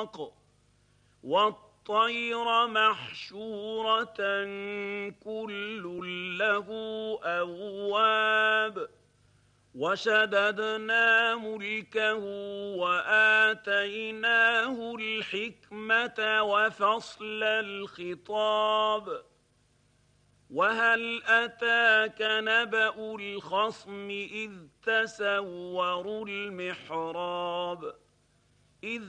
إسحاق والطير محشورة كل له أواب وشددنا ملكه وآتيناه الحكمة وفصل الخطاب وهل أتاك نبأ الخصم إذ تسوروا المحراب إذ